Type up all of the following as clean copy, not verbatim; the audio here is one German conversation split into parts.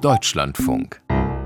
Deutschlandfunk.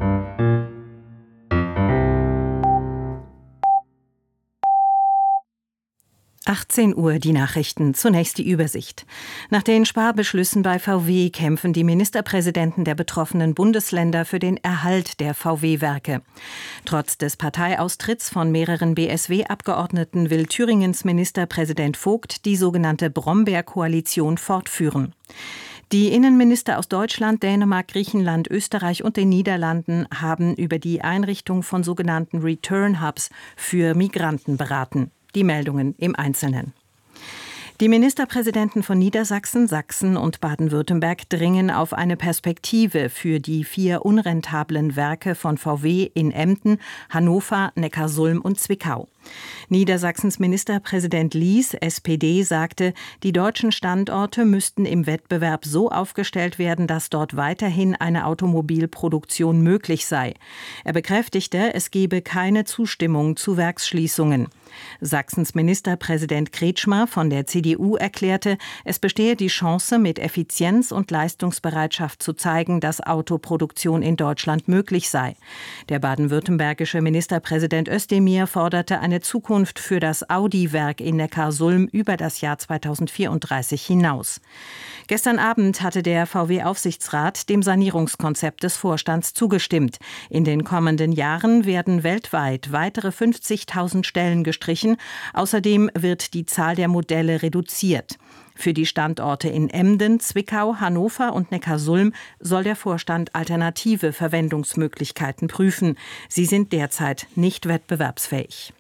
Uhr die Nachrichten. Zunächst die Übersicht. Nach den Sparbeschlüssen bei VW kämpfen die Ministerpräsidenten der betroffenen Bundesländer für den Erhalt der VW-Werke. Trotz des Parteiaustritts von mehreren BSW-Abgeordneten will Thüringens Ministerpräsident Vogt die sogenannte Brombeer-Koalition fortführen. Die Innenminister aus Deutschland, Dänemark, Griechenland, Österreich und den Niederlanden haben über die Einrichtung von sogenannten Return Hubs für Migranten beraten. Die Meldungen im Einzelnen. Die Ministerpräsidenten von Niedersachsen, Sachsen und Baden-Württemberg dringen auf eine Perspektive für die 4 unrentablen Werke von VW in Emden, Hannover, Neckarsulm und Zwickau. Niedersachsens Ministerpräsident Lies, SPD, sagte, die deutschen Standorte müssten im Wettbewerb so aufgestellt werden, dass dort weiterhin eine Automobilproduktion möglich sei. Er bekräftigte, es gebe keine Zustimmung zu Werksschließungen. Sachsens Ministerpräsident Kretschmer von der CDU erklärte, es bestehe die Chance, mit Effizienz und Leistungsbereitschaft zu zeigen, dass Autoproduktion in Deutschland möglich sei. Der baden-württembergische Ministerpräsident Özdemir forderte eine Zukunft für das Audi-Werk in Neckarsulm über das Jahr 2034 hinaus. Gestern Abend hatte der VW-Aufsichtsrat dem Sanierungskonzept des Vorstands zugestimmt. In den kommenden Jahren werden weltweit weitere 50.000 Stellen gestrichen. Außerdem wird die Zahl der Modelle reduziert. Für die Standorte in Emden, Zwickau, Hannover und Neckarsulm soll der Vorstand alternative Verwendungsmöglichkeiten prüfen. Sie sind derzeit nicht wettbewerbsfähig.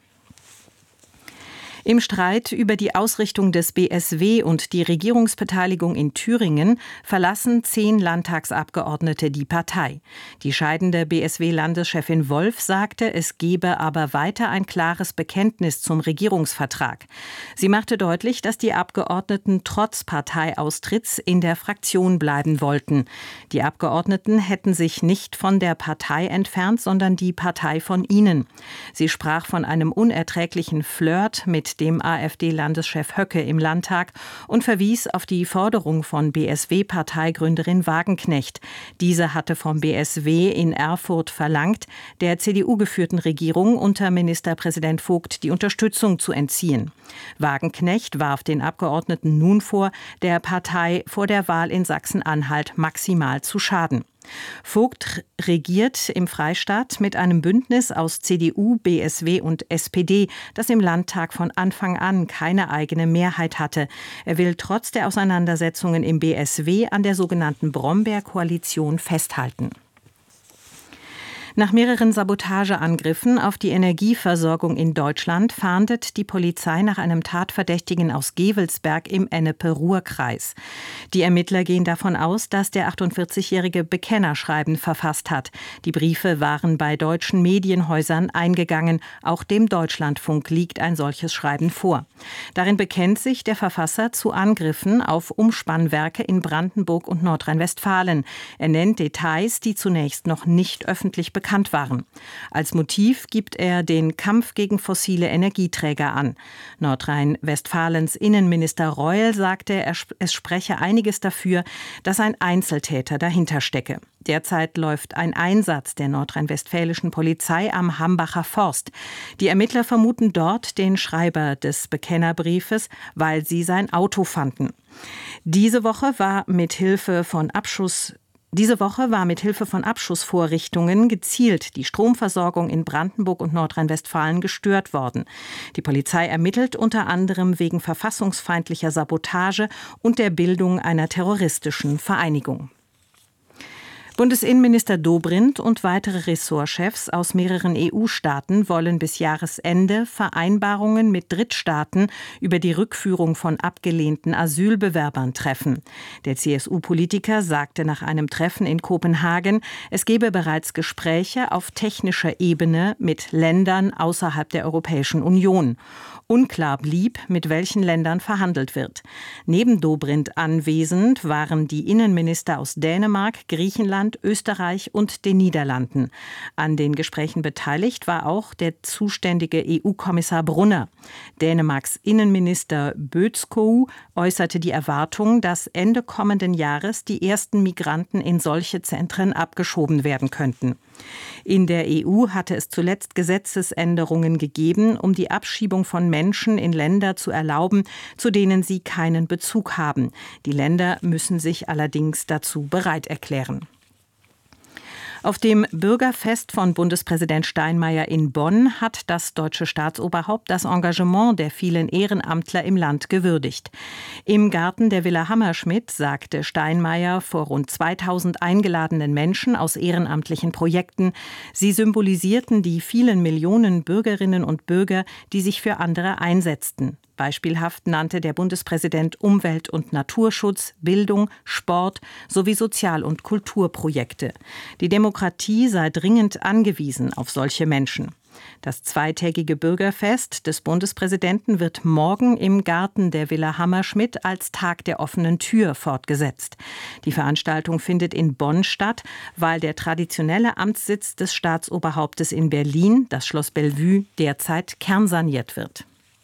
Im Streit über die Ausrichtung des BSW und die Regierungsbeteiligung in Thüringen verlassen 10 Landtagsabgeordnete die Partei. Die scheidende BSW-Landeschefin Wolf sagte, es gebe aber weiter ein klares Bekenntnis zum Regierungsvertrag. Sie machte deutlich, dass die Abgeordneten trotz Parteiaustritts in der Fraktion bleiben wollten. Die Abgeordneten hätten sich nicht von der Partei entfernt, sondern die Partei von ihnen. Sie sprach von einem unerträglichen Flirt mit dem AfD-Landeschef Höcke im Landtag und verwies auf die Forderung von BSW-Parteigründerin Wagenknecht. Diese hatte vom BSW in Erfurt verlangt, der CDU-geführten Regierung unter Ministerpräsident Vogt die Unterstützung zu entziehen. Wagenknecht warf den Abgeordneten nun vor, der Partei vor der Wahl in Sachsen-Anhalt maximal zu schaden. Vogt regiert im Freistaat mit einem Bündnis aus CDU, BSW und SPD, das im Landtag von Anfang an keine eigene Mehrheit hatte. Er will trotz der Auseinandersetzungen im BSW an der sogenannten Brombeer-Koalition festhalten. Nach mehreren Sabotageangriffen auf die Energieversorgung in Deutschland fahndet die Polizei nach einem Tatverdächtigen aus Gevelsberg im Ennepe-Ruhr-Kreis. Die Ermittler gehen davon aus, dass der 48-jährige Bekennerschreiben verfasst hat. Die Briefe waren bei deutschen Medienhäusern eingegangen. Auch dem Deutschlandfunk liegt ein solches Schreiben vor. Darin bekennt sich der Verfasser zu Angriffen auf Umspannwerke in Brandenburg und Nordrhein-Westfalen. Er nennt Details, die zunächst noch nicht öffentlich bekannt waren. Als Motiv gibt er den Kampf gegen fossile Energieträger an. Nordrhein-Westfalens Innenminister Reul sagte, es spreche einiges dafür, dass ein Einzeltäter dahinter stecke. Derzeit läuft ein Einsatz der nordrhein-westfälischen Polizei am Hambacher Forst. Die Ermittler vermuten dort den Schreiber des Bekennerbriefes, weil sie sein Auto fanden. Diese Woche war mit Hilfe von Abschussvorrichtungen gezielt die Stromversorgung in Brandenburg und Nordrhein-Westfalen gestört worden. Die Polizei ermittelt unter anderem wegen verfassungsfeindlicher Sabotage und der Bildung einer terroristischen Vereinigung. Bundesinnenminister Dobrindt und weitere Ressortchefs aus mehreren EU-Staaten wollen bis Jahresende Vereinbarungen mit Drittstaaten über die Rückführung von abgelehnten Asylbewerbern treffen. Der CSU-Politiker sagte nach einem Treffen in Kopenhagen, es gebe bereits Gespräche auf technischer Ebene mit Ländern außerhalb der Europäischen Union. Unklar blieb, mit welchen Ländern verhandelt wird. Neben Dobrindt anwesend waren die Innenminister aus Dänemark, Griechenland, Griechenland, Österreich und den Niederlanden. An den Gesprächen beteiligt war auch der zuständige EU-Kommissar Brunner. Dänemarks Innenminister Bødskov äußerte die Erwartung, dass Ende kommenden Jahres die ersten Migranten in solche Zentren abgeschoben werden könnten. In der EU hatte es zuletzt Gesetzesänderungen gegeben, um die Abschiebung von Menschen in Länder zu erlauben, zu denen sie keinen Bezug haben. Die Länder müssen sich allerdings dazu bereit erklären. Auf dem Bürgerfest von Bundespräsident Steinmeier in Bonn hat das deutsche Staatsoberhaupt das Engagement der vielen Ehrenamtler im Land gewürdigt. Im Garten der Villa Hammerschmidt sagte Steinmeier vor rund 2000 eingeladenen Menschen aus ehrenamtlichen Projekten, sie symbolisierten die vielen Millionen Bürgerinnen und Bürger, die sich für andere einsetzten. Beispielhaft nannte der Bundespräsident Umwelt- und Naturschutz, Bildung, Sport sowie Sozial- und Kulturprojekte. Die Demokratie sei dringend angewiesen auf solche Menschen. Das zweitägige Bürgerfest des Bundespräsidenten wird morgen im Garten der Villa Hammerschmidt als Tag der offenen Tür fortgesetzt. Die Veranstaltung findet in Bonn statt, weil der traditionelle Amtssitz des Staatsoberhauptes in Berlin, das Schloss Bellevue, derzeit kernsaniert wird.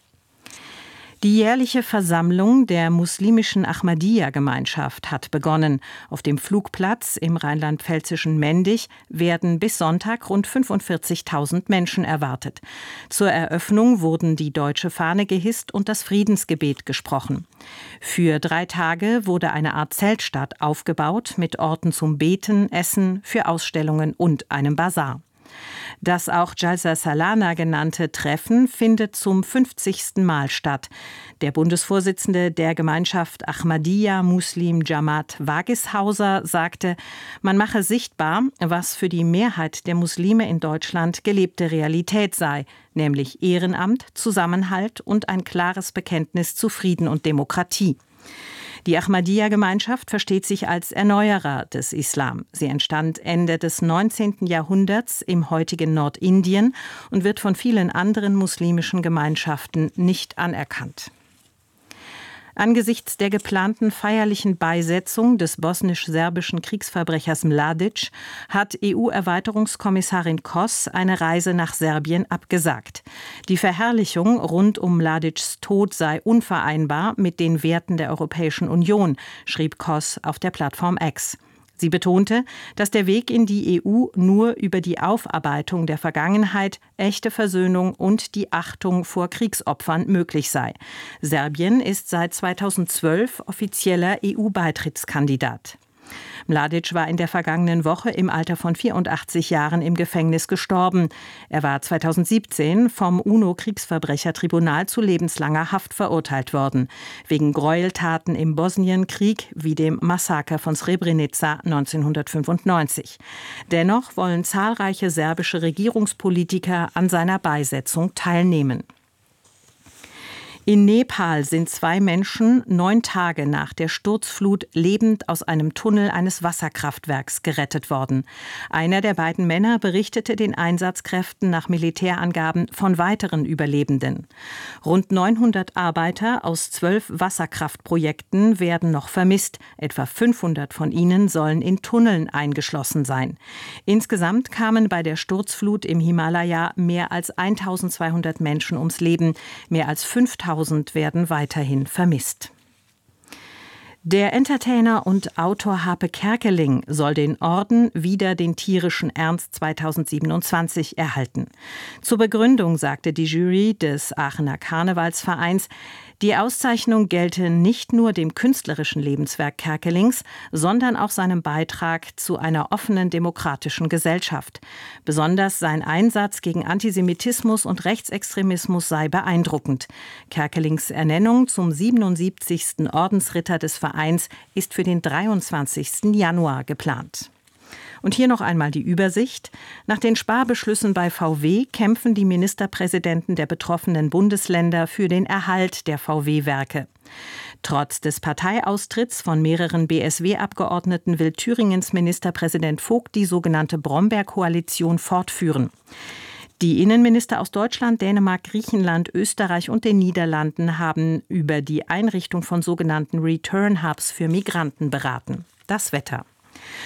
Die jährliche Versammlung der muslimischen Ahmadiyya-Gemeinschaft hat begonnen. Auf dem Flugplatz im rheinland-pfälzischen Mendig werden bis Sonntag rund 45.000 Menschen erwartet. Zur Eröffnung wurden die deutsche Fahne gehisst und das Friedensgebet gesprochen. Für 3 Tage wurde eine Art Zeltstadt aufgebaut mit Orten zum Beten, Essen, für Ausstellungen und einem Basar. Das auch Jalsa Salana genannte Treffen findet zum 50. Mal statt. Der Bundesvorsitzende der Gemeinschaft Ahmadiyya Muslim Jamaat Wagishauser sagte, man mache sichtbar, was für die Mehrheit der Muslime in Deutschland gelebte Realität sei, nämlich Ehrenamt, Zusammenhalt und ein klares Bekenntnis zu Frieden und Demokratie. Die Ahmadiyya-Gemeinschaft versteht sich als Erneuerer des Islam. Sie entstand Ende des 19. Jahrhunderts im heutigen Nordindien und wird von vielen anderen muslimischen Gemeinschaften nicht anerkannt. Angesichts der geplanten feierlichen Beisetzung des bosnisch-serbischen Kriegsverbrechers Mladic hat EU-Erweiterungskommissarin Kos eine Reise nach Serbien abgesagt. Die Verherrlichung rund um Mladics Tod sei unvereinbar mit den Werten der Europäischen Union, schrieb Kos auf der Plattform X. Sie betonte, dass der Weg in die EU nur über die Aufarbeitung der Vergangenheit, echte Versöhnung und die Achtung vor Kriegsopfern möglich sei. Serbien ist seit 2012 offizieller EU-Beitrittskandidat. Mladic war in der vergangenen Woche im Alter von 84 Jahren im Gefängnis gestorben. Er war 2017 vom UNO-Kriegsverbrechertribunal zu lebenslanger Haft verurteilt worden, wegen Gräueltaten im Bosnienkrieg wie dem Massaker von Srebrenica 1995. Dennoch wollen zahlreiche serbische Regierungspolitiker an seiner Beisetzung teilnehmen. In Nepal sind 2 Menschen 9 Tage nach der Sturzflut lebend aus einem Tunnel eines Wasserkraftwerks gerettet worden. Einer der beiden Männer berichtete den Einsatzkräften nach Militärangaben von weiteren Überlebenden. Rund 900 Arbeiter aus 12 Wasserkraftprojekten werden noch vermisst. Etwa 500 von ihnen sollen in Tunneln eingeschlossen sein. Insgesamt kamen bei der Sturzflut im Himalaya mehr als 1200 Menschen ums Leben. Mehr als 5000 werden weiterhin vermisst. Der Entertainer und Autor Harpe Kerkeling soll den Orden Wider den tierischen Ernst 2027 erhalten. Zur Begründung sagte die Jury des Aachener Karnevalsvereins, die Auszeichnung gelte nicht nur dem künstlerischen Lebenswerk Kerkelings, sondern auch seinem Beitrag zu einer offenen demokratischen Gesellschaft. Besonders sein Einsatz gegen Antisemitismus und Rechtsextremismus sei beeindruckend. Kerkelings Ernennung zum 77. Ordensritter des Vereins ist für den 23. Januar geplant. Und hier noch einmal die Übersicht. Nach den Sparbeschlüssen bei VW kämpfen die Ministerpräsidenten der betroffenen Bundesländer für den Erhalt der VW-Werke. Trotz des Parteiaustritts von mehreren BSW-Abgeordneten will Thüringens Ministerpräsident Vogt die sogenannte Bromberg-Koalition fortführen. Die Innenminister aus Deutschland, Dänemark, Griechenland, Österreich und den Niederlanden haben über die Einrichtung von sogenannten Return Hubs für Migranten beraten. Das Wetter.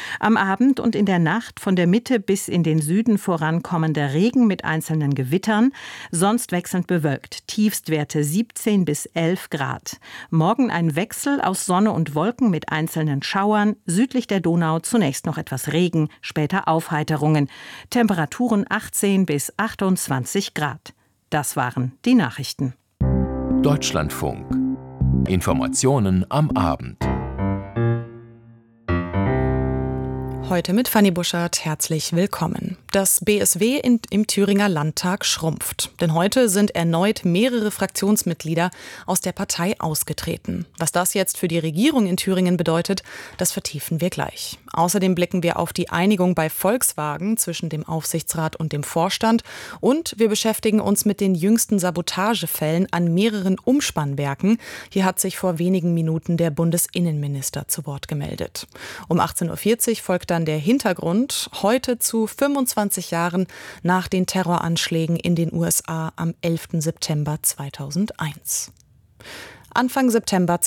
Am Abend und in der Nacht von der Mitte bis in den Süden vorankommender Regen mit einzelnen Gewittern, sonst wechselnd bewölkt, Tiefstwerte 17 bis 11 Grad. Morgen ein Wechsel aus Sonne und Wolken mit einzelnen Schauern, südlich der Donau zunächst noch etwas Regen, später Aufheiterungen. Temperaturen 18 bis 28 Grad. Das waren die Nachrichten. Deutschlandfunk. Informationen am Abend. Heute mit Fanny Buschert, herzlich willkommen. Das BSW im Thüringer Landtag schrumpft. Denn heute sind erneut mehrere Fraktionsmitglieder aus der Partei ausgetreten. Was das jetzt für die Regierung in Thüringen bedeutet, das vertiefen wir gleich. Außerdem blicken wir auf die Einigung bei Volkswagen zwischen dem Aufsichtsrat und dem Vorstand. Und wir beschäftigen uns mit den jüngsten Sabotagefällen an mehreren Umspannwerken. Hier hat sich vor wenigen Minuten der Bundesinnenminister zu Wort gemeldet. Um 18.40 Uhr folgt dann der Hintergrund, heute zu 25 Jahren nach den Terroranschlägen in den USA am 11. September 2001. Anfang September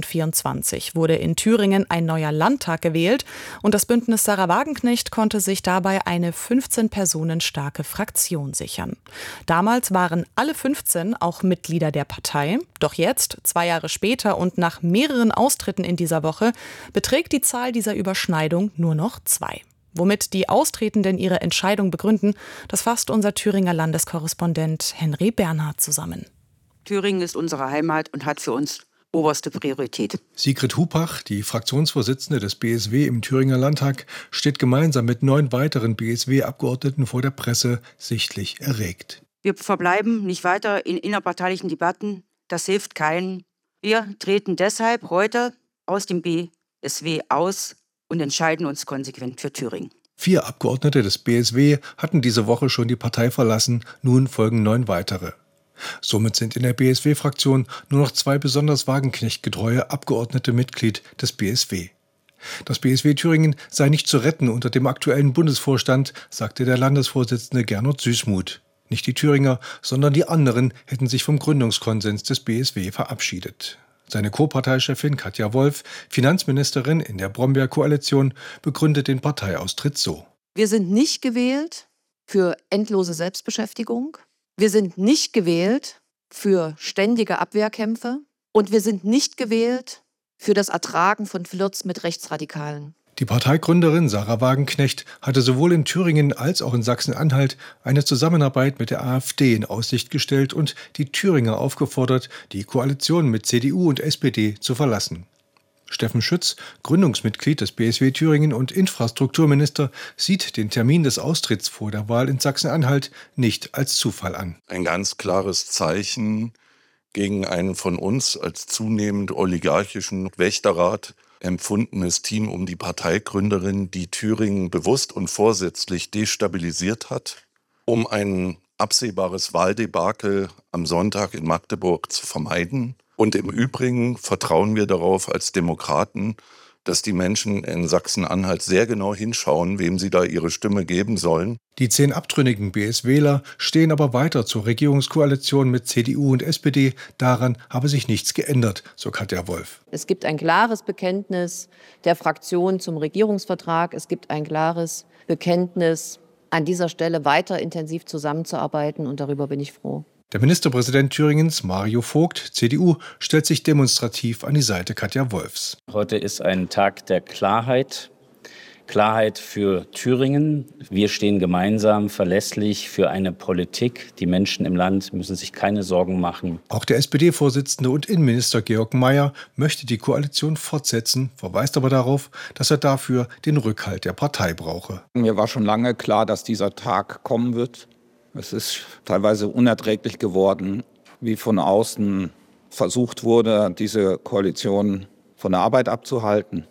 2024 wurde in Thüringen ein neuer Landtag gewählt und das Bündnis Sahra Wagenknecht konnte sich dabei eine 15 Personen starke Fraktion sichern. Damals waren alle 15 auch Mitglieder der Partei, doch jetzt, 2 Jahre später und nach mehreren Austritten in dieser Woche, beträgt die Zahl dieser Überschneidung nur noch 2. Womit die Austretenden ihre Entscheidung begründen, das fasst unser Thüringer Landeskorrespondent Henry Bernhard zusammen. Thüringen ist unsere Heimat und hat für uns oberste Priorität. Sigrid Hupach, die Fraktionsvorsitzende des BSW im Thüringer Landtag, steht gemeinsam mit 9 weiteren BSW-Abgeordneten vor der Presse sichtlich erregt. Wir verbleiben nicht weiter in innerparteilichen Debatten. Das hilft keinen. Wir treten deshalb heute aus dem BSW aus und entscheiden uns konsequent für Thüringen. 4 Abgeordnete des BSW hatten diese Woche schon die Partei verlassen, nun folgen 9 weitere. Somit sind in der BSW-Fraktion nur noch 2 besonders Wagenknecht-getreue Abgeordnete Mitglied des BSW. Das BSW Thüringen sei nicht zu retten unter dem aktuellen Bundesvorstand, sagte der Landesvorsitzende Gernot Süßmuth. Nicht die Thüringer, sondern die anderen hätten sich vom Gründungskonsens des BSW verabschiedet. Seine Co-Parteichefin Katja Wolf, Finanzministerin in der Brombeer-Koalition, begründet den Parteiaustritt so. Wir sind nicht gewählt für endlose Selbstbeschäftigung. Wir sind nicht gewählt für ständige Abwehrkämpfe und wir sind nicht gewählt für das Ertragen von Flirts mit Rechtsradikalen. Die Parteigründerin Sahra Wagenknecht hatte sowohl in Thüringen als auch in Sachsen-Anhalt eine Zusammenarbeit mit der AfD in Aussicht gestellt und die Thüringer aufgefordert, die Koalition mit CDU und SPD zu verlassen. Steffen Schütz, Gründungsmitglied des BSW Thüringen und Infrastrukturminister, sieht den Termin des Austritts vor der Wahl in Sachsen-Anhalt nicht als Zufall an. Ein ganz klares Zeichen gegen ein von uns als zunehmend oligarchischen Wächterrat empfundenes Team um die Parteigründerin, die Thüringen bewusst und vorsätzlich destabilisiert hat, um ein absehbares Wahldebakel am Sonntag in Magdeburg zu vermeiden. Und im Übrigen vertrauen wir darauf als Demokraten, dass die Menschen in Sachsen-Anhalt sehr genau hinschauen, wem sie da ihre Stimme geben sollen. Die 10 abtrünnigen BSWler stehen aber weiter zur Regierungskoalition mit CDU und SPD. Daran habe sich nichts geändert, so Katja Wolf. Es gibt ein klares Bekenntnis der Fraktion zum Regierungsvertrag. Es gibt ein klares Bekenntnis, an dieser Stelle weiter intensiv zusammenzuarbeiten und darüber bin ich froh. Der Ministerpräsident Thüringens, Mario Vogt, CDU, stellt sich demonstrativ an die Seite Katja Wolfs. Heute ist ein Tag der Klarheit. Klarheit für Thüringen. Wir stehen gemeinsam verlässlich für eine Politik. Die Menschen im Land müssen sich keine Sorgen machen. Auch der SPD-Vorsitzende und Innenminister Georg Mayer möchte die Koalition fortsetzen, verweist aber darauf, dass er dafür den Rückhalt der Partei brauche. Mir war schon lange klar, dass dieser Tag kommen wird. Es ist teilweise unerträglich geworden, wie von außen versucht wurde, diese Koalition von der Arbeit abzuhalten.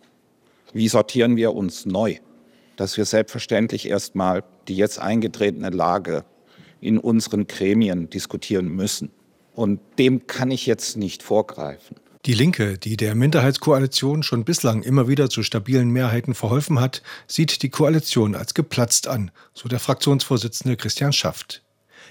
Wie sortieren wir uns neu? Dass wir selbstverständlich erstmal die jetzt eingetretene Lage in unseren Gremien diskutieren müssen. Und dem kann ich jetzt nicht vorgreifen. Die Linke, die der Minderheitskoalition schon bislang immer wieder zu stabilen Mehrheiten verholfen hat, sieht die Koalition als geplatzt an, so der Fraktionsvorsitzende Christian Schaft.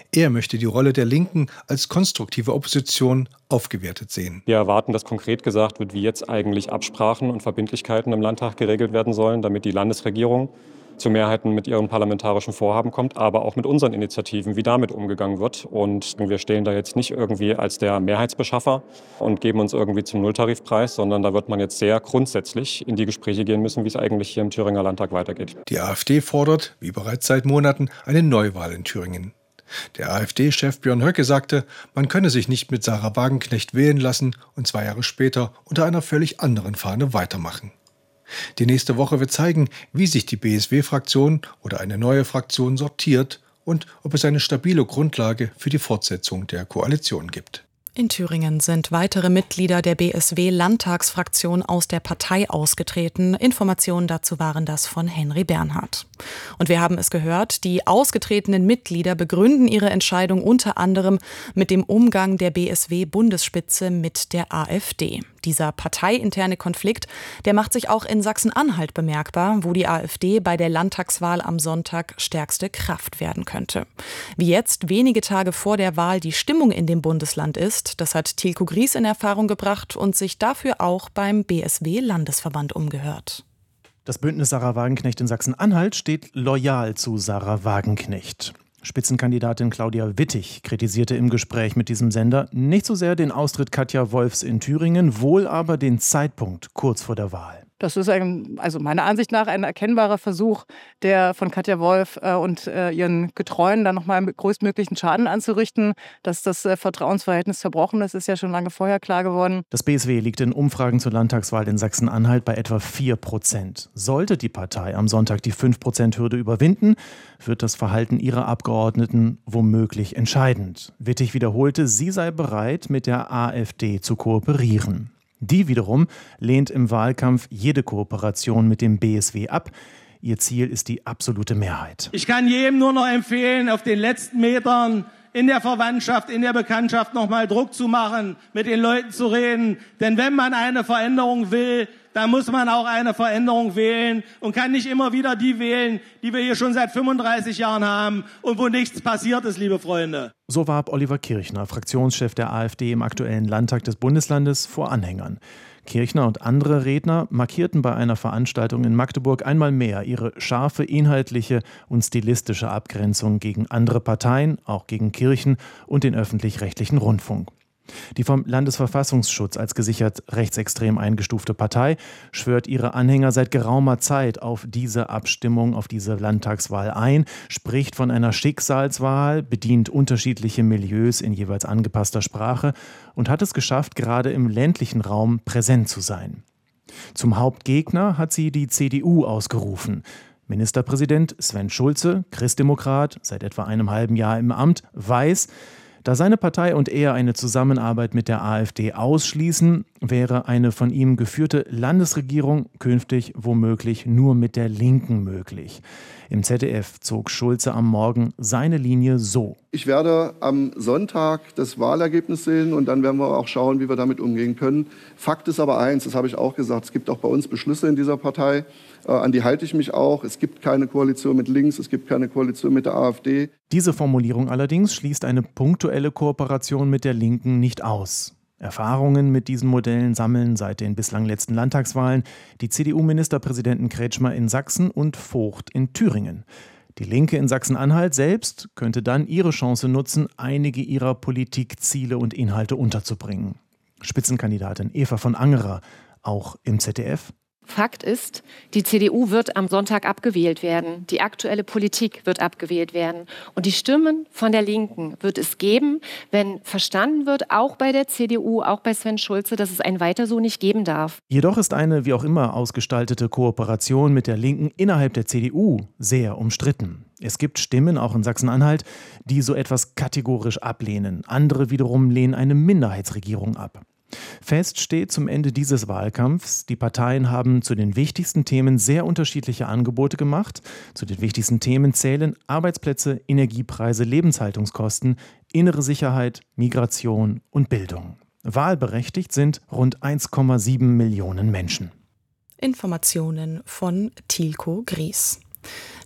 Er möchte die Rolle der Linken als konstruktive Opposition aufgewertet sehen. Wir erwarten, dass konkret gesagt wird, wie jetzt eigentlich Absprachen und Verbindlichkeiten im Landtag geregelt werden sollen, damit die Landesregierung zu Mehrheiten mit ihren parlamentarischen Vorhaben kommt, aber auch mit unseren Initiativen, wie damit umgegangen wird. Und wir stehen da jetzt nicht irgendwie als der Mehrheitsbeschaffer und geben uns irgendwie zum Nulltarifpreis, sondern da wird man jetzt sehr grundsätzlich in die Gespräche gehen müssen, wie es eigentlich hier im Thüringer Landtag weitergeht. Die AfD fordert, wie bereits seit Monaten, eine Neuwahl in Thüringen. Der AfD-Chef Björn Höcke sagte, man könne sich nicht mit Sarah Wagenknecht wählen lassen und 2 Jahre später unter einer völlig anderen Fahne weitermachen. Die nächste Woche wird zeigen, wie sich die BSW-Fraktion oder eine neue Fraktion sortiert und ob es eine stabile Grundlage für die Fortsetzung der Koalition gibt. In Thüringen sind weitere Mitglieder der BSW-Landtagsfraktion aus der Partei ausgetreten. Informationen dazu waren das von Henry Bernhard. Und wir haben es gehört, die ausgetretenen Mitglieder begründen ihre Entscheidung unter anderem mit dem Umgang der BSW-Bundesspitze mit der AfD. Dieser parteiinterne Konflikt, der macht sich auch in Sachsen-Anhalt bemerkbar, wo die AfD bei der Landtagswahl am Sonntag stärkste Kraft werden könnte. Wie jetzt wenige Tage vor der Wahl die Stimmung in dem Bundesland ist, das hat Tilko Gries in Erfahrung gebracht und sich dafür auch beim BSW-Landesverband umgehört. Das Bündnis Sarah Wagenknecht in Sachsen-Anhalt steht loyal zu Sarah Wagenknecht. Spitzenkandidatin Claudia Wittig kritisierte im Gespräch mit diesem Sender nicht so sehr den Austritt Katja Wolfs in Thüringen, wohl aber den Zeitpunkt kurz vor der Wahl. Das ist also meiner Ansicht nach ein erkennbarer Versuch, der von Katja Wolf und ihren Getreuen dann nochmal größtmöglichen Schaden anzurichten. Dass das Vertrauensverhältnis zerbrochen ist, ist ja schon lange vorher klar geworden. Das BSW liegt in Umfragen zur Landtagswahl in Sachsen-Anhalt bei etwa 4%. Sollte die Partei am Sonntag die 5%-Hürde überwinden, wird das Verhalten ihrer Abgeordneten womöglich entscheidend. Wittig wiederholte, sie sei bereit, mit der AfD zu kooperieren. Die wiederum lehnt im Wahlkampf jede Kooperation mit dem BSW ab. Ihr Ziel ist die absolute Mehrheit. Ich kann jedem nur noch empfehlen, auf den letzten Metern in der Verwandtschaft, in der Bekanntschaft noch mal Druck zu machen, mit den Leuten zu reden. Denn wenn man eine Veränderung will, dann muss man auch eine Veränderung wählen und kann nicht immer wieder die wählen, die wir hier schon seit 35 Jahren haben und wo nichts passiert ist, liebe Freunde. So warb Oliver Kirchner, Fraktionschef der AfD im aktuellen Landtag des Bundeslandes, vor Anhängern. Kirchner und andere Redner markierten bei einer Veranstaltung in Magdeburg einmal mehr ihre scharfe inhaltliche und stilistische Abgrenzung gegen andere Parteien, auch gegen Kirchen und den öffentlich-rechtlichen Rundfunk. Die vom Landesverfassungsschutz als gesichert rechtsextrem eingestufte Partei schwört ihre Anhänger seit geraumer Zeit auf diese Abstimmung, auf diese Landtagswahl ein, spricht von einer Schicksalswahl, bedient unterschiedliche Milieus in jeweils angepasster Sprache und hat es geschafft, gerade im ländlichen Raum präsent zu sein. Zum Hauptgegner hat sie die CDU ausgerufen. Ministerpräsident Sven Schulze, Christdemokrat, seit etwa einem halben Jahr im Amt, weiß, da seine Partei und er eine Zusammenarbeit mit der AfD ausschließen, wäre eine von ihm geführte Landesregierung künftig womöglich nur mit der Linken möglich. Im ZDF zog Schulze am Morgen seine Linie so. Ich werde am Sonntag das Wahlergebnis sehen und dann werden wir auch schauen, wie wir damit umgehen können. Fakt ist aber eins, das habe ich auch gesagt, es gibt auch bei uns Beschlüsse in dieser Partei, an die halte ich mich auch. Es gibt keine Koalition mit links, es gibt keine Koalition mit der AfD. Diese Formulierung allerdings schließt eine punktuelle Kooperation mit der Linken nicht aus. Erfahrungen mit diesen Modellen sammeln seit den bislang letzten Landtagswahlen die CDU-Ministerpräsidenten Kretschmer in Sachsen und Vogt in Thüringen. Die Linke in Sachsen-Anhalt selbst könnte dann ihre Chance nutzen, einige ihrer Politikziele und Inhalte unterzubringen. Spitzenkandidatin Eva von Angerer, auch im ZDF. Fakt ist, die CDU wird am Sonntag abgewählt werden. Die aktuelle Politik wird abgewählt werden. Und die Stimmen von der Linken wird es geben, wenn verstanden wird, auch bei der CDU, auch bei Sven Schulze, dass es ein Weiter so nicht geben darf. Jedoch ist eine wie auch immer ausgestaltete Kooperation mit der Linken innerhalb der CDU sehr umstritten. Es gibt Stimmen, auch in Sachsen-Anhalt, die so etwas kategorisch ablehnen. Andere wiederum lehnen eine Minderheitsregierung ab. Fest steht zum Ende dieses Wahlkampfs, die Parteien haben zu den wichtigsten Themen sehr unterschiedliche Angebote gemacht. Zu den wichtigsten Themen zählen Arbeitsplätze, Energiepreise, Lebenshaltungskosten, innere Sicherheit, Migration und Bildung. Wahlberechtigt sind rund 1,7 Millionen Menschen. Informationen von Tilko Gries.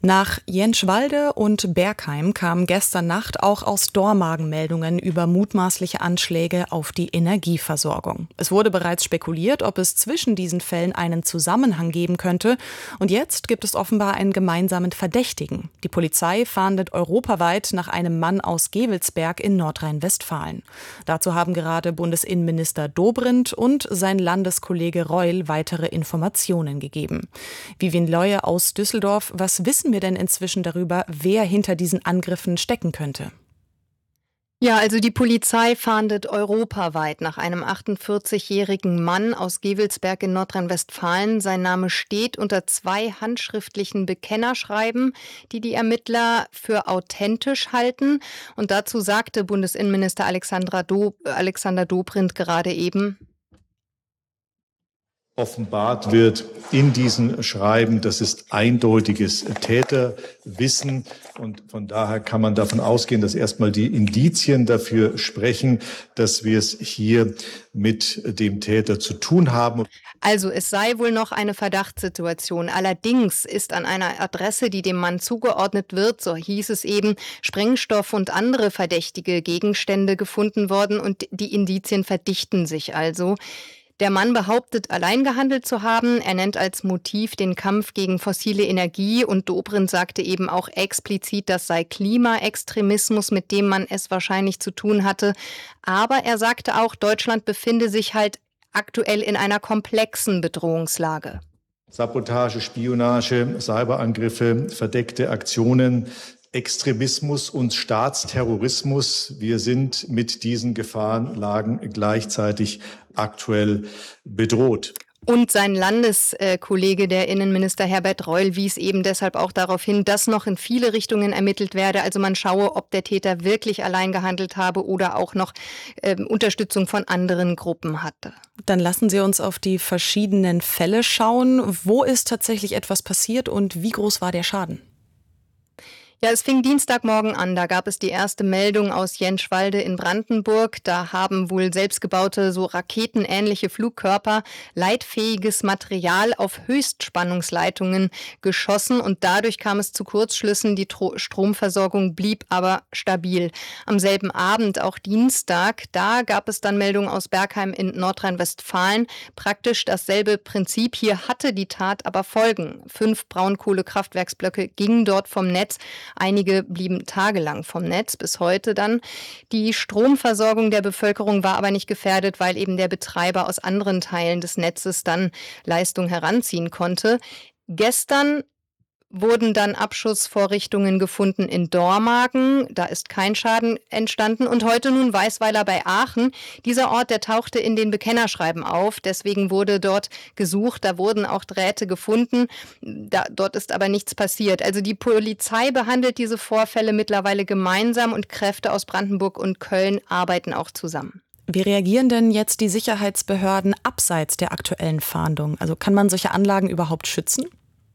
Nach Jenschwalde und Bergheim kamen gestern Nacht auch aus Dormagen Meldungen über mutmaßliche Anschläge auf die Energieversorgung. Es wurde bereits spekuliert, ob es zwischen diesen Fällen einen Zusammenhang geben könnte. Und jetzt gibt es offenbar einen gemeinsamen Verdächtigen. Die Polizei fahndet europaweit nach einem Mann aus Gevelsberg in Nordrhein-Westfalen. Dazu haben gerade Bundesinnenminister Dobrindt und sein Landeskollege Reul weitere Informationen gegeben. Vivien Leue aus Düsseldorf, was wissen wir denn inzwischen darüber, wer hinter diesen Angriffen stecken könnte? Ja, also die Polizei fahndet europaweit nach einem 48-jährigen Mann aus Gevelsberg in Nordrhein-Westfalen. Sein Name steht unter 2 handschriftlichen Bekennerschreiben, die die Ermittler für authentisch halten. Und dazu sagte Bundesinnenminister Alexander Dobrindt gerade eben: Offenbart wird in diesen Schreiben, das ist eindeutiges Täterwissen. Und von daher kann man davon ausgehen, dass erstmal die Indizien dafür sprechen, dass wir es hier mit dem Täter zu tun haben. Also es sei wohl noch eine Verdachtssituation. Allerdings ist an einer Adresse, die dem Mann zugeordnet wird, so hieß es eben, Sprengstoff und andere verdächtige Gegenstände gefunden worden und die Indizien verdichten sich also. Der Mann behauptet, allein gehandelt zu haben. Er nennt als Motiv den Kampf gegen fossile Energie und Dobrindt sagte eben auch explizit, das sei Klimaextremismus, mit dem man es wahrscheinlich zu tun hatte. Aber er sagte auch, Deutschland befinde sich halt aktuell in einer komplexen Bedrohungslage. Sabotage, Spionage, Cyberangriffe, verdeckte Aktionen, Extremismus und Staatsterrorismus. Wir sind mit diesen Gefahrenlagen gleichzeitig aktuell bedroht. Und sein Landeskollege, der Innenminister Herbert Reul, wies eben deshalb auch darauf hin, dass noch in viele Richtungen ermittelt werde. Also man schaue, ob der Täter wirklich allein gehandelt habe oder auch noch Unterstützung von anderen Gruppen hatte. Dann lassen Sie uns auf die verschiedenen Fälle schauen. Wo ist tatsächlich etwas passiert und wie groß war der Schaden? Ja, es fing Dienstagmorgen an. Da gab es die erste Meldung aus Jenschwalde in Brandenburg. Da haben wohl selbstgebaute, so raketenähnliche Flugkörper leitfähiges Material auf Höchstspannungsleitungen geschossen und dadurch kam es zu Kurzschlüssen. Die Stromversorgung blieb aber stabil. Am selben Abend, auch Dienstag, da gab es dann Meldungen aus Bergheim in Nordrhein-Westfalen. Praktisch dasselbe Prinzip. Hier hatte die Tat aber Folgen. 5 Braunkohlekraftwerksblöcke gingen dort vom Netz. Einige blieben tagelang vom Netz, bis heute dann. Die Stromversorgung der Bevölkerung war aber nicht gefährdet, weil eben der Betreiber aus anderen Teilen des Netzes dann Leistung heranziehen konnte. Gestern wurden dann Abschussvorrichtungen gefunden in Dormagen. Da ist kein Schaden entstanden. Und heute nun Weißweiler bei Aachen. Dieser Ort, der tauchte in den Bekennerschreiben auf. Deswegen wurde dort gesucht. Da wurden auch Drähte gefunden. Dort ist aber nichts passiert. Also die Polizei behandelt diese Vorfälle mittlerweile gemeinsam und Kräfte aus Brandenburg und Köln arbeiten auch zusammen. Wie reagieren denn jetzt die Sicherheitsbehörden abseits der aktuellen Fahndung? Also kann man solche Anlagen überhaupt schützen?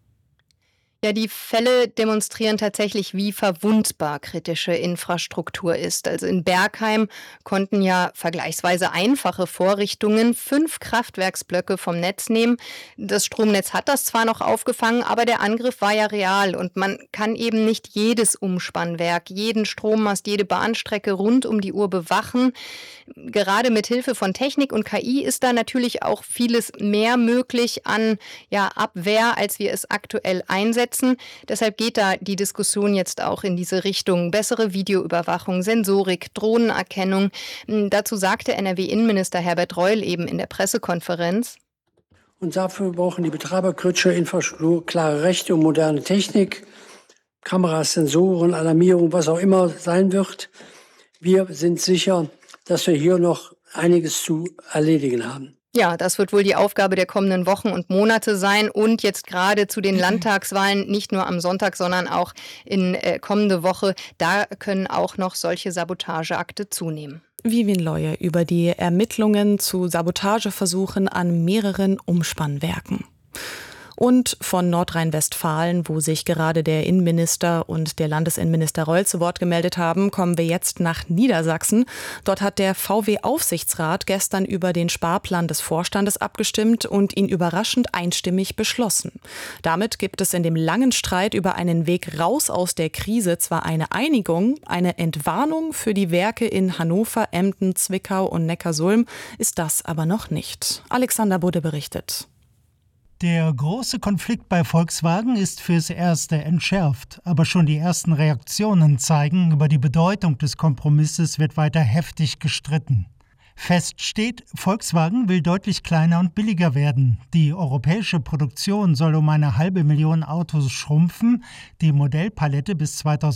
Ja, die Fälle demonstrieren tatsächlich, wie verwundbar kritische Infrastruktur ist. Also in Bergheim konnten ja vergleichsweise einfache Vorrichtungen 5 Kraftwerksblöcke vom Netz nehmen. Das Stromnetz hat das zwar noch aufgefangen, aber der Angriff war ja real und man kann eben nicht jedes Umspannwerk, jeden Strommast, jede Bahnstrecke rund um die Uhr bewachen. Gerade mit Hilfe von Technik und KI ist da natürlich auch vieles mehr möglich an Abwehr, als wir es aktuell einsetzen. Deshalb geht da die Diskussion jetzt auch in diese Richtung. Bessere Videoüberwachung, Sensorik, Drohnenerkennung. Dazu sagte NRW-Innenminister Herbert Reul eben in der Pressekonferenz: Und dafür brauchen die Betreiber kritischer Infrastruktur klare Rechte und moderne Technik, Kameras, Sensoren, Alarmierung, was auch immer sein wird. Wir sind sicher, dass wir hier noch einiges zu erledigen haben. Ja, das wird wohl die Aufgabe der kommenden Wochen und Monate sein und jetzt gerade zu den Landtagswahlen, nicht nur am Sonntag, sondern auch in kommende Woche, da können auch noch solche Sabotageakte zunehmen. Vivien Leue über die Ermittlungen zu Sabotageversuchen an mehreren Umspannwerken. Und von Nordrhein-Westfalen, wo sich gerade der Innenminister und der Landesinnenminister Reul zu Wort gemeldet haben, kommen wir jetzt nach Niedersachsen. Dort hat der VW-Aufsichtsrat gestern über den Sparplan des Vorstandes abgestimmt und ihn überraschend einstimmig beschlossen. Damit gibt es in dem langen Streit über einen Weg raus aus der Krise zwar eine Einigung, eine Entwarnung für die Werke in Hannover, Emden, Zwickau und Neckarsulm ist das aber noch nicht. Alexander Budde berichtet. Der große Konflikt bei Volkswagen ist fürs Erste entschärft, aber schon die ersten Reaktionen zeigen, über die Bedeutung des Kompromisses wird weiter heftig gestritten. Fest steht, Volkswagen will deutlich kleiner und billiger werden. Die europäische Produktion soll um 500.000 Autos schrumpfen, die Modellpalette bis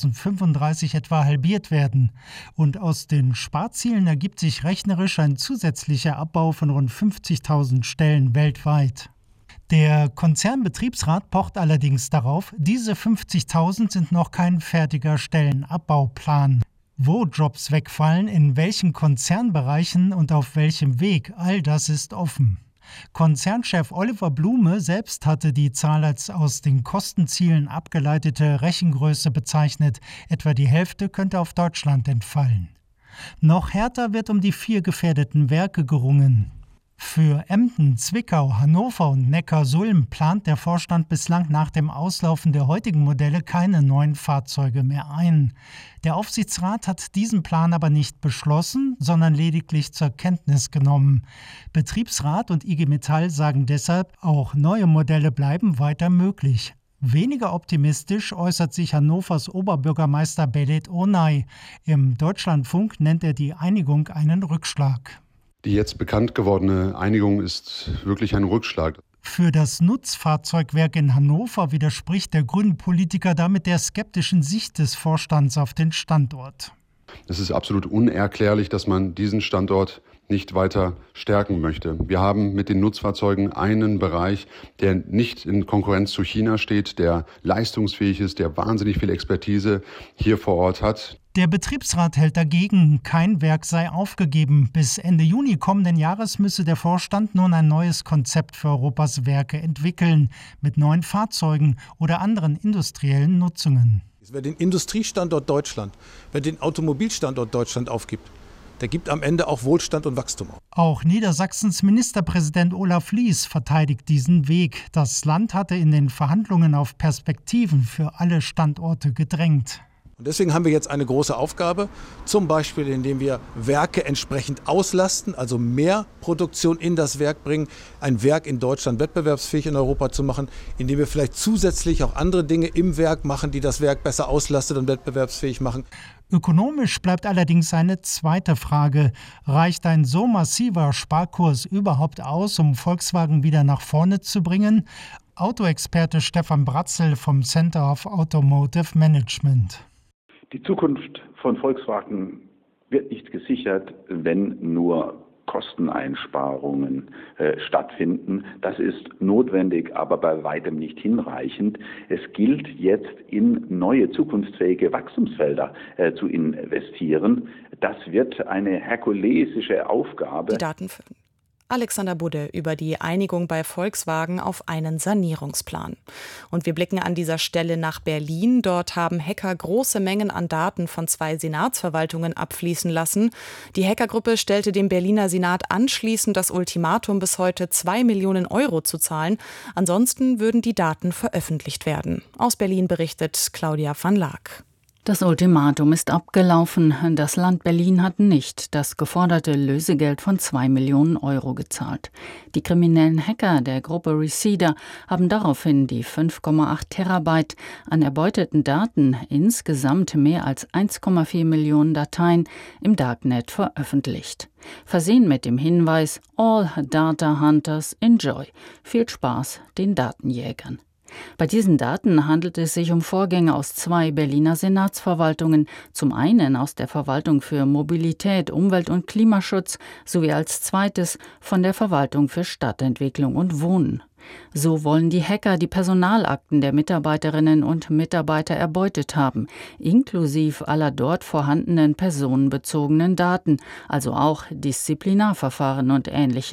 2035 etwa halbiert werden. Und aus den Sparzielen ergibt sich rechnerisch ein zusätzlicher Abbau von rund 50.000 Stellen weltweit. Der Konzernbetriebsrat pocht allerdings darauf, diese 50.000 sind noch kein fertiger Stellenabbauplan. Wo Jobs wegfallen, in welchen Konzernbereichen und auf welchem Weg, all das ist offen. Konzernchef Oliver Blume selbst hatte die Zahl als aus den Kostenzielen abgeleitete Rechengröße bezeichnet. Etwa die Hälfte könnte auf Deutschland entfallen. Noch härter wird um die 4 gefährdeten Werke gerungen. Für Emden, Zwickau, Hannover und Neckarsulm plant der Vorstand bislang nach dem Auslaufen der heutigen Modelle keine neuen Fahrzeuge mehr ein. Der Aufsichtsrat hat diesen Plan aber nicht beschlossen, sondern lediglich zur Kenntnis genommen. Betriebsrat und IG Metall sagen deshalb, auch neue Modelle bleiben weiter möglich. Weniger optimistisch äußert sich Hannovers Oberbürgermeister Belet Onay. Im Deutschlandfunk nennt er die Einigung einen Rückschlag. Die jetzt bekannt gewordene Einigung ist wirklich ein Rückschlag. Für das Nutzfahrzeugwerk in Hannover widerspricht der grüne Politiker damit der skeptischen Sicht des Vorstands auf den Standort. Es ist absolut unerklärlich, dass man diesen Standort nicht weiter stärken möchte. Wir haben mit den Nutzfahrzeugen einen Bereich, der nicht in Konkurrenz zu China steht, der leistungsfähig ist, der wahnsinnig viel Expertise hier vor Ort hat. Der Betriebsrat hält dagegen, kein Werk sei aufgegeben. Bis Ende Juni kommenden Jahres müsse der Vorstand nun ein neues Konzept für Europas Werke entwickeln, mit neuen Fahrzeugen oder anderen industriellen Nutzungen. Wer den Industriestandort Deutschland, wer den Automobilstandort Deutschland aufgibt, der gibt am Ende auch Wohlstand und Wachstum auf. Auch Niedersachsens Ministerpräsident Olaf Lies verteidigt diesen Weg. Das Land hatte in den Verhandlungen auf Perspektiven für alle Standorte gedrängt. Und deswegen haben wir jetzt eine große Aufgabe, zum Beispiel indem wir Werke entsprechend auslasten, also mehr Produktion in das Werk bringen, ein Werk in Deutschland wettbewerbsfähig in Europa zu machen, indem wir vielleicht zusätzlich auch andere Dinge im Werk machen, die das Werk besser auslastet und wettbewerbsfähig machen. Ökonomisch bleibt allerdings eine zweite Frage. Reicht ein so massiver Sparkurs überhaupt aus, um Volkswagen wieder nach vorne zu bringen? Autoexperte Stefan Bratzel vom Center of Automotive Management. Die Zukunft von Volkswagen wird nicht gesichert, wenn nur Kosteneinsparungen stattfinden. Das ist notwendig, aber bei weitem nicht hinreichend. Es gilt jetzt in neue zukunftsfähige Wachstumsfelder zu investieren. Das wird eine herkulesische Aufgabe. Die Daten für Alexander Budde über die Einigung bei Volkswagen auf einen Sanierungsplan. Und wir blicken an dieser Stelle nach Berlin. Dort haben Hacker große Mengen an Daten von 2 Senatsverwaltungen abfließen lassen. Die Hackergruppe stellte dem Berliner Senat anschließend das Ultimatum, bis heute 2 Millionen Euro zu zahlen. Ansonsten würden die Daten veröffentlicht werden. Aus Berlin berichtet Claudia van Laak. Das Ultimatum ist abgelaufen. Das Land Berlin hat nicht das geforderte Lösegeld von 2 Millionen Euro gezahlt. Die kriminellen Hacker der Gruppe Reseda haben daraufhin die 5,8 Terabyte an erbeuteten Daten, insgesamt mehr als 1,4 Millionen Dateien, im Darknet veröffentlicht. Versehen mit dem Hinweis All Data Hunters Enjoy. Viel Spaß den Datenjägern. Bei diesen Daten handelt es sich um Vorgänge aus 2 Berliner Senatsverwaltungen, zum einen aus der Verwaltung für Mobilität, Umwelt und Klimaschutz sowie als zweites von der Verwaltung für Stadtentwicklung und Wohnen. So wollen die Hacker die Personalakten der Mitarbeiterinnen und Mitarbeiter erbeutet haben, inklusive aller dort vorhandenen personenbezogenen Daten, also auch Disziplinarverfahren und Ähnliches.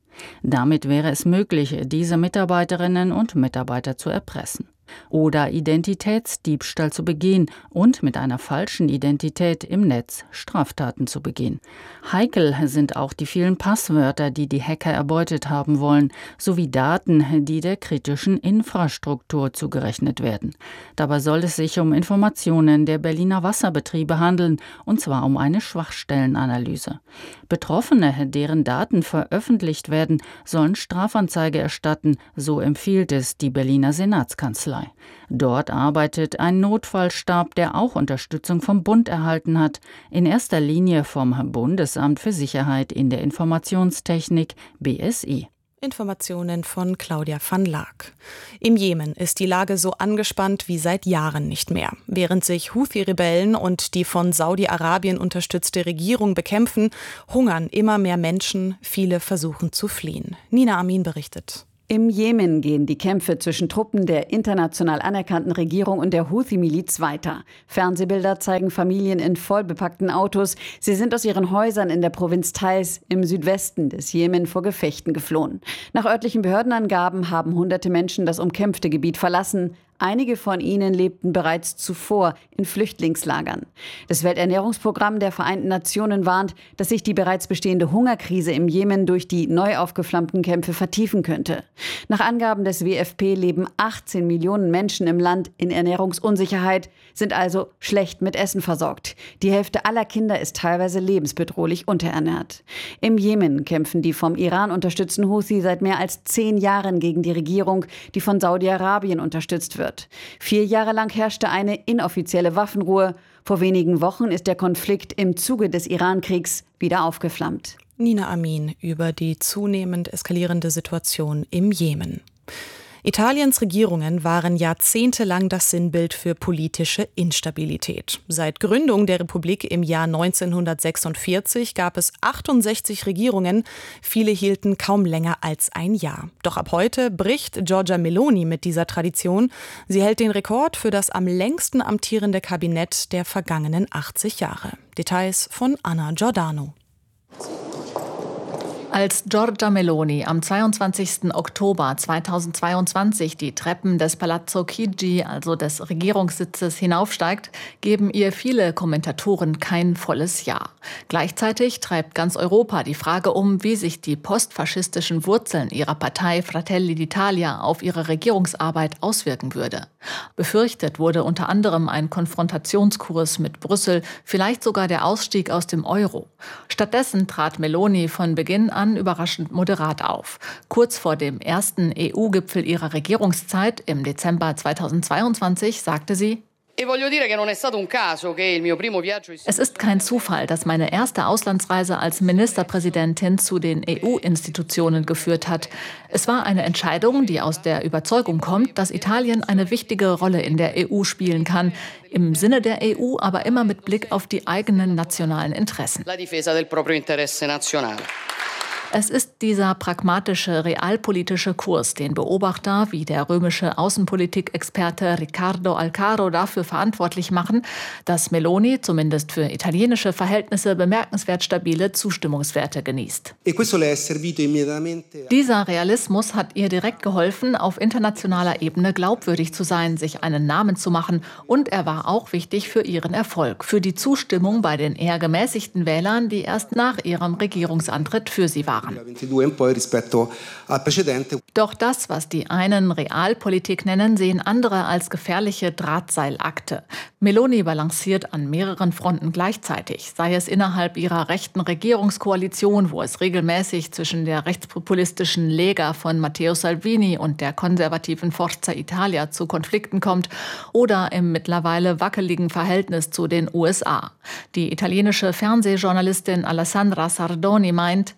Damit wäre es möglich, diese Mitarbeiterinnen und Mitarbeiter zu erpressen. Oder Identitätsdiebstahl zu begehen und mit einer falschen Identität im Netz Straftaten zu begehen. Heikel sind auch die vielen Passwörter, die die Hacker erbeutet haben wollen, sowie Daten, die der kritischen Infrastruktur zugerechnet werden. Dabei soll es sich um Informationen der Berliner Wasserbetriebe handeln, und zwar um eine Schwachstellenanalyse. Betroffene, deren Daten veröffentlicht werden, sollen Strafanzeige erstatten, so empfiehlt es die Berliner Senatskanzlei. Dort arbeitet ein Notfallstab, der auch Unterstützung vom Bund erhalten hat, in erster Linie vom Bundesamt für Sicherheit in der Informationstechnik BSI. Informationen von Claudia van Laak. Im Jemen ist die Lage so angespannt wie seit Jahren nicht mehr. Während sich Houthi-Rebellen und die von Saudi-Arabien unterstützte Regierung bekämpfen, hungern immer mehr Menschen, viele versuchen zu fliehen. Nina Amin berichtet. Im Jemen gehen die Kämpfe zwischen Truppen der international anerkannten Regierung und der Houthi-Miliz weiter. Fernsehbilder zeigen Familien in vollbepackten Autos. Sie sind aus ihren Häusern in der Provinz Taiz im Südwesten des Jemen vor Gefechten geflohen. Nach örtlichen Behördenangaben haben hunderte Menschen das umkämpfte Gebiet verlassen. Einige von ihnen lebten bereits zuvor in Flüchtlingslagern. Das Welternährungsprogramm der Vereinten Nationen warnt, dass sich die bereits bestehende Hungerkrise im Jemen durch die neu aufgeflammten Kämpfe vertiefen könnte. Nach Angaben des WFP leben 18 Millionen Menschen im Land in Ernährungsunsicherheit, sind also schlecht mit Essen versorgt. Die Hälfte aller Kinder ist teilweise lebensbedrohlich unterernährt. Im Jemen kämpfen die vom Iran unterstützten Houthi seit mehr als 10 Jahren gegen die Regierung, die von Saudi-Arabien unterstützt wird. 4 Jahre lang herrschte eine inoffizielle Waffenruhe. Vor wenigen Wochen ist der Konflikt im Zuge des Iran-Kriegs wieder aufgeflammt. Nina Amin über die zunehmend eskalierende Situation im Jemen. Italiens Regierungen waren jahrzehntelang das Sinnbild für politische Instabilität. Seit Gründung der Republik im Jahr 1946 gab es 68 Regierungen. Viele hielten kaum länger als ein Jahr. Doch ab heute bricht Giorgia Meloni mit dieser Tradition. Sie hält den Rekord für das am längsten amtierende Kabinett der vergangenen 80 Jahre. Details von Anna Giordano. Als Giorgia Meloni am 22. Oktober 2022 die Treppen des Palazzo Chigi, also des Regierungssitzes, hinaufsteigt, geben ihr viele Kommentatoren kein volles Ja. Gleichzeitig treibt ganz Europa die Frage um, wie sich die postfaschistischen Wurzeln ihrer Partei Fratelli d'Italia auf ihre Regierungsarbeit auswirken würde. Befürchtet wurde unter anderem ein Konfrontationskurs mit Brüssel, vielleicht sogar der Ausstieg aus dem Euro. Stattdessen trat Meloni von Beginn an überraschend moderat auf. Kurz vor dem ersten EU-Gipfel ihrer Regierungszeit im Dezember 2022 sagte sie: Es ist kein Zufall, dass meine erste Auslandsreise als Ministerpräsidentin zu den EU-Institutionen geführt hat. Es war eine Entscheidung, die aus der Überzeugung kommt, dass Italien eine wichtige Rolle in der EU spielen kann, im Sinne der EU, aber immer mit Blick auf die eigenen nationalen Interessen. Es ist dieser pragmatische, realpolitische Kurs, den Beobachter wie der römische Außenpolitikexperte Riccardo Alcaro dafür verantwortlich machen, dass Meloni zumindest für italienische Verhältnisse bemerkenswert stabile Zustimmungswerte genießt. Dieser Realismus hat ihr direkt geholfen, auf internationaler Ebene glaubwürdig zu sein, sich einen Namen zu machen, und er war auch wichtig für ihren Erfolg, für die Zustimmung bei den eher gemäßigten Wählern, die erst nach ihrem Regierungsantritt für sie waren. Doch das, was die einen Realpolitik nennen, sehen andere als gefährliche Drahtseilakte. Meloni balanciert an mehreren Fronten gleichzeitig, sei es innerhalb ihrer rechten Regierungskoalition, wo es regelmäßig zwischen der rechtspopulistischen Lega von Matteo Salvini und der konservativen Forza Italia zu Konflikten kommt, oder im mittlerweile wackeligen Verhältnis zu den USA. Die italienische Fernsehjournalistin Alessandra Sardoni meint: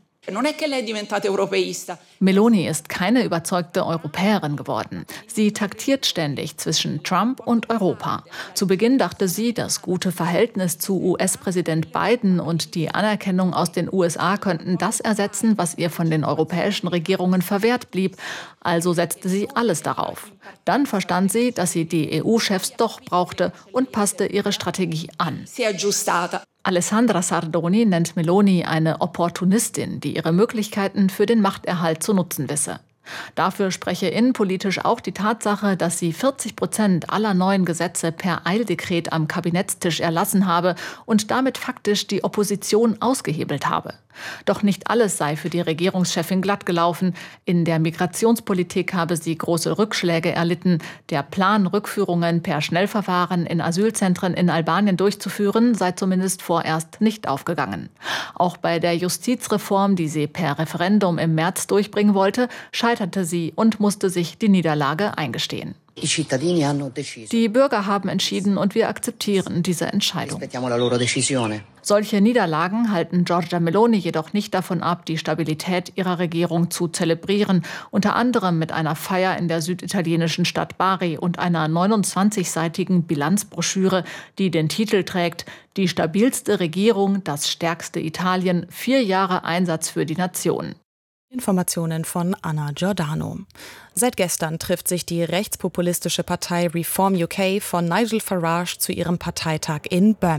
Meloni ist keine überzeugte Europäerin geworden. Sie taktiert ständig zwischen Trump und Europa. Zu Beginn dachte sie, das gute Verhältnis zu US-Präsident Biden und die Anerkennung aus den USA könnten das ersetzen, was ihr von den europäischen Regierungen verwehrt blieb. Also setzte sie alles darauf. Dann verstand sie, dass sie die EU-Chefs doch brauchte und passte ihre Strategie an. Alessandra Sardoni nennt Meloni eine Opportunistin, die ihre Möglichkeiten für den Machterhalt zu nutzen wisse. Dafür spreche innenpolitisch auch die Tatsache, dass sie 40% aller neuen Gesetze per Eildekret am Kabinettstisch erlassen habe und damit faktisch die Opposition ausgehebelt habe. Doch nicht alles sei für die Regierungschefin glatt gelaufen. In der Migrationspolitik habe sie große Rückschläge erlitten. Der Plan, Rückführungen per Schnellverfahren in Asylzentren in Albanien durchzuführen, sei zumindest vorerst nicht aufgegangen. Auch bei der Justizreform, die sie per Referendum im März durchbringen wollte, scheiterte sie und musste sich die Niederlage eingestehen. Die Bürger haben entschieden und wir akzeptieren diese Entscheidung. Solche Niederlagen halten Giorgia Meloni jedoch nicht davon ab, die Stabilität ihrer Regierung zu zelebrieren, unter anderem mit einer Feier in der süditalienischen Stadt Bari und einer 29-seitigen Bilanzbroschüre, die den Titel trägt: Die stabilste Regierung, das stärkste Italien, 4 Jahre Einsatz für die Nation. Informationen von Anna Giordano. Seit gestern trifft sich die rechtspopulistische Partei Reform UK von Nigel Farage zu ihrem Parteitag in Birmingham.